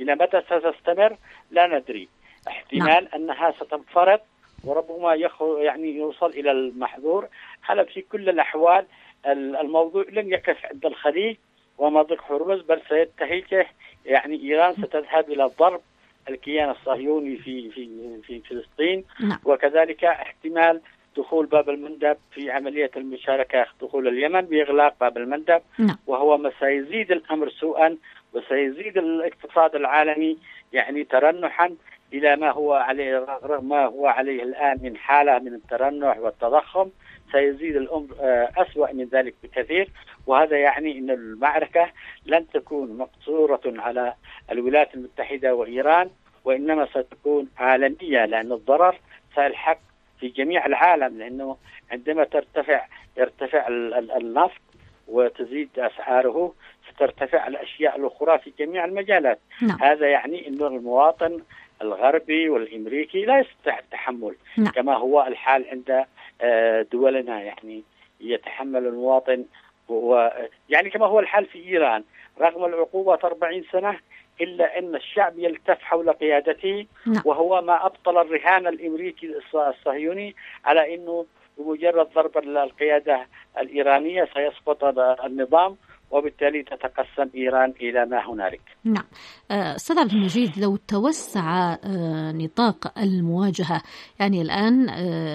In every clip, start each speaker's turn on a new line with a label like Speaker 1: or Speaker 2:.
Speaker 1: إلى متى ستستمر لا ندري. احتمال أنها ستنفرط وربما يعني يوصل إلى المحظور. هذا في كل الأحوال الموضوع لن يقف عند الخليج ومضيق هرمز، بل سينتهي يعني إيران ستذهب إلى ضرب الكيان الصهيوني في فلسطين. وكذلك احتمال دخول باب المندب في عملية المشاركة، دخول اليمن بإغلاق باب المندب، وهو ما سيزيد الأمر سوءا وسيزيد الاقتصاد العالمي يعني ترنحا إلى ما هو عليه الآن من حالة من الترنح والتضخم. سيزيد الأمر أسوأ من ذلك بكثير، وهذا يعني أن المعركة لن تكون مقصورة على الولايات المتحدة وإيران، وإنما ستكون عالمية، لأن الضرر سيلحق في جميع العالم، لأنه عندما يرتفع النفط وتزيد أسعاره سترتفع الأشياء الأخرى في جميع المجالات. هذا يعني أن المواطن الغربي والأمريكي لا يستطيع التحمل كما هو الحال عند دولنا، يعني يتحمل المواطن يعني كما هو الحال في إيران رغم العقوبة 40 سنة، إلا أن الشعب يلتف حول قيادته، وهو ما أبطل الرهان الأمريكي الصهيوني على أنه بمجرد ضرب القيادة الإيرانية سيسقط النظام، وبالتالي تتقسم إيران إلى ما هنالك.
Speaker 2: نعم. أستاذ عبد المجيد، لو توسع نطاق المواجهة، يعني الآن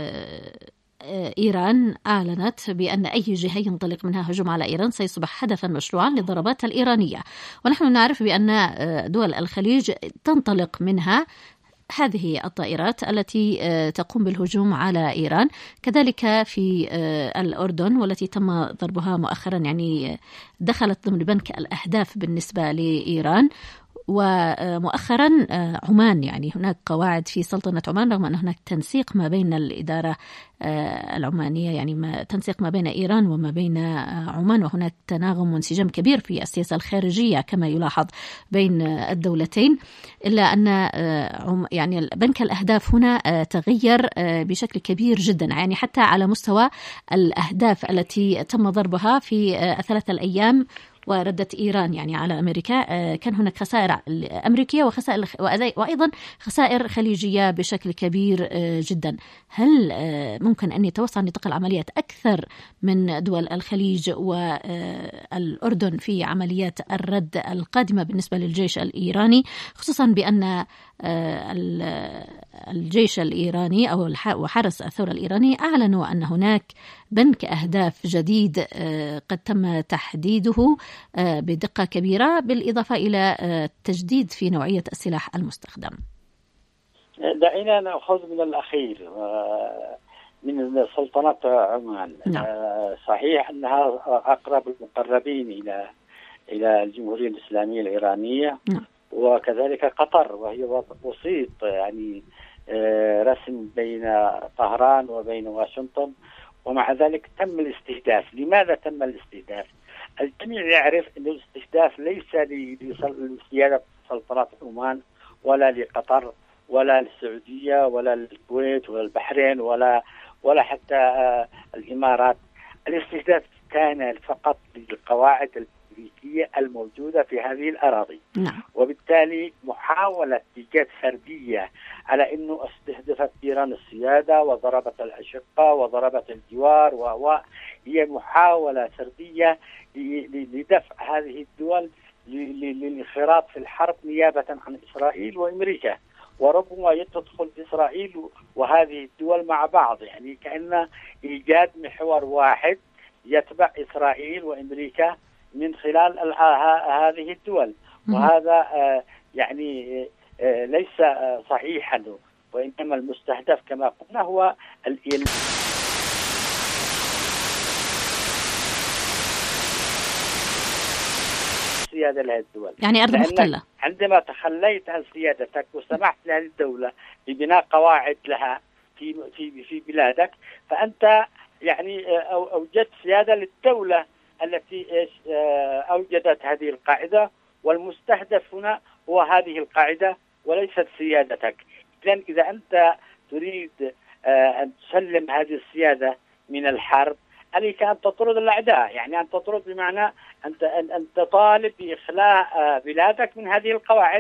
Speaker 2: إيران أعلنت بأن أي جهة ينطلق منها هجوم على إيران سيصبح هدفا مشروعا للضربات الإيرانية، ونحن نعرف بأن دول الخليج تنطلق منها هذه الطائرات التي تقوم بالهجوم على إيران، كذلك في الأردن والتي تم ضربها مؤخرا، يعني دخلت ضمن بنك الأهداف بالنسبة لإيران. ومؤخرا عمان، يعني هناك قواعد في سلطنة عمان رغم أن هناك تنسيق ما بين الإدارة العمانية، يعني تنسيق ما بين إيران وما بين عمان، وهناك تناغم وانسجام كبير في السياسة الخارجية كما يلاحظ بين الدولتين، إلا أن يعني بنك الأهداف هنا تغير بشكل كبير جدا، يعني حتى على مستوى الأهداف التي تم ضربها في 3 أيام وردت إيران يعني على أمريكا. كان هناك خسائر أمريكية وخسائر وأيضا خسائر خليجية بشكل كبير جدا. هل ممكن أن يتوسع نطاق العمليات أكثر من دول الخليج والأردن في عمليات الرد القادمة بالنسبة للجيش الإيراني، خصوصا بأن الجيش الإيراني أو وحرس الثورة الإيراني أعلنوا أن هناك بنك أهداف جديد قد تم تحديده بدقة كبيرة، بالإضافة إلى تجديد في نوعية السلاح المستخدم.
Speaker 1: دعينا نأخذ من الأخير من سلطنة عمان. صحيح أنها أقرب المقربين إلى الجمهورية الإسلامية الإيرانية، وكذلك قطر وهي وسيط يعني رسم بين طهران وبين واشنطن، ومع ذلك تم الاستهداف. لماذا تم الاستهداف؟ الجميع يعرف أن الاستهداف ليس لسيادة سلطنة عمان ولا لقطر ولا للسعودية ولا للكويت ولا البحرين ولا حتى الإمارات. الاستهداف كان فقط للقواعد الأمريكية الموجودة في هذه الأراضي. وبالتالي محاولة إيجاد سردية على أنه استهدفت إيران السيادة وضربت الأشقة وضربت الجوار هي محاولة سردية لدفع هذه الدول للانخراط في الحرب نيابة عن إسرائيل وأمريكا، وربما تدخل إسرائيل وهذه الدول مع بعض، يعني كأن إيجاد محور واحد يتبع إسرائيل وأمريكا من خلال هذه الدول. وهذا يعني ليس صحيحا، وإنما المستهدف كما قلنا هو سيادة لهذه الدول،
Speaker 2: يعني أرض محتلة.
Speaker 1: عندما تخليت عن سيادتك وسمحت لهذه الدولة ببناء قواعد لها في بلادك، فأنت يعني أوجدت سيادة للدولة التي أوجدت هذه القاعدة، والمستهدف هنا هو هذه القاعدة وليست سيادتك. إذا أنت تريد أن تسلم هذه السيادة من الحرب، عليك أن تطرد الأعداء، يعني أن تطرد بمعنى أن تطالب بإخلاء بلادك من هذه القواعد